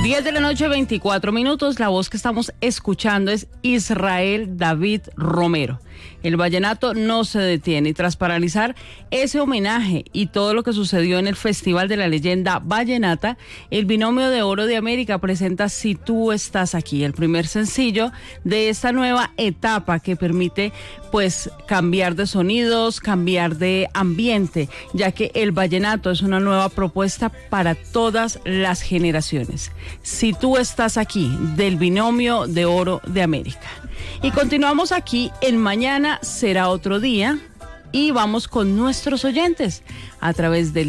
10 de la noche, 24 minutos. La voz que estamos escuchando es Israel David Romero. El vallenato no se detiene y tras paralizar ese homenaje y todo lo que sucedió en el Festival de la Leyenda Vallenata, el Binomio de Oro de América presenta Si Tú Estás Aquí, el primer sencillo de esta nueva etapa que permite pues cambiar de sonidos, cambiar de ambiente, ya que el vallenato es una nueva propuesta para todas las generaciones. Si Tú Estás Aquí, del Binomio de Oro de América. Y continuamos aquí en Mañana Será Otro Día y vamos con nuestros oyentes a través del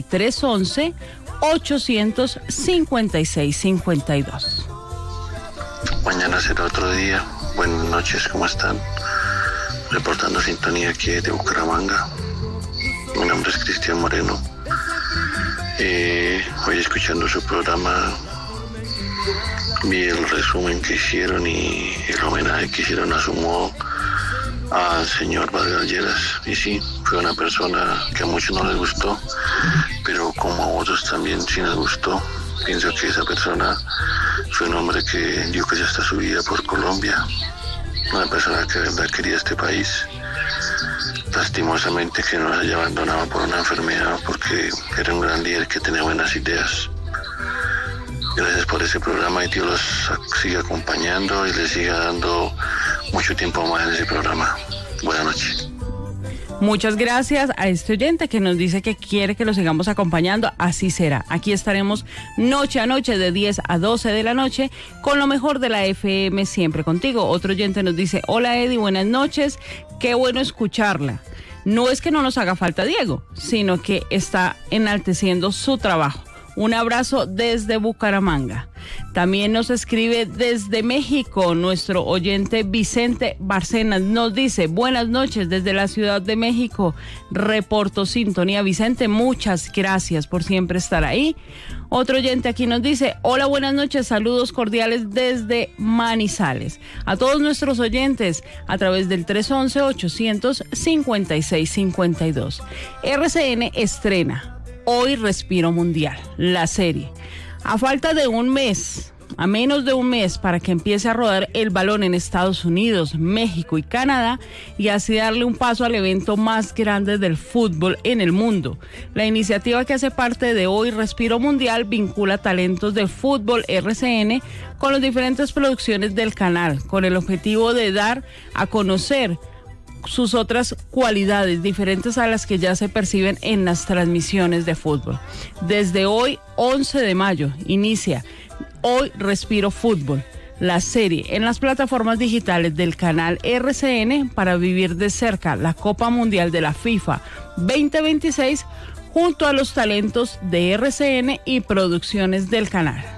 311-856-52. Mañana será otro día. Buenas noches, ¿cómo están? Reportando sintonía aquí de Bucaramanga. Mi nombre es Cristian Moreno. Hoy escuchando su programa vi el resumen que hicieron y el homenaje que hicieron a su modo al señor Vargas Lleras. Y sí, fue una persona que a muchos no les gustó, pero como a otros también sí les gustó. Pienso que esa persona fue un hombre que dio casi hasta su vida por Colombia, una persona que de verdad quería este país. Lastimosamente que nos haya abandonado por una enfermedad, porque era un gran líder que tenía buenas ideas. Gracias por ese programa y Dios los siga acompañando y les siga dando mucho tiempo más en ese programa. Buenas noches. Muchas gracias a este oyente que nos dice que quiere que lo sigamos acompañando. Así será. Aquí estaremos noche a noche de 10 a 12 de la noche con lo mejor de la FM siempre contigo. Otro oyente nos dice: hola Eddie, buenas noches. Qué bueno escucharla. No es que no nos haga falta Diego, sino que está enalteciendo su trabajo. Un abrazo desde Bucaramanga. También nos escribe desde México nuestro oyente Vicente Barcenas. Nos dice: buenas noches desde la Ciudad de México. Reporto sintonía. Vicente, muchas gracias por siempre estar ahí. Otro oyente aquí nos dice: hola, buenas noches, saludos cordiales desde Manizales. A todos nuestros oyentes a través del 311-856-52. RCN estrena Hoy Respiro Mundial, la serie. A falta de un mes, a menos de un mes para que empiece a rodar el balón en Estados Unidos, México y Canadá, y así darle un paso al evento más grande del fútbol en el mundo. La iniciativa que hace parte de Hoy Respiro Mundial vincula talentos de fútbol RCN con las diferentes producciones del canal, con el objetivo de dar a conocer sus otras cualidades diferentes a las que ya se perciben en las transmisiones de fútbol. Desde hoy, 11 de mayo, inicia Hoy Respiro Fútbol, la serie en las plataformas digitales del canal RCN para vivir de cerca la Copa Mundial de la FIFA 2026 junto a los talentos de RCN y producciones del canal.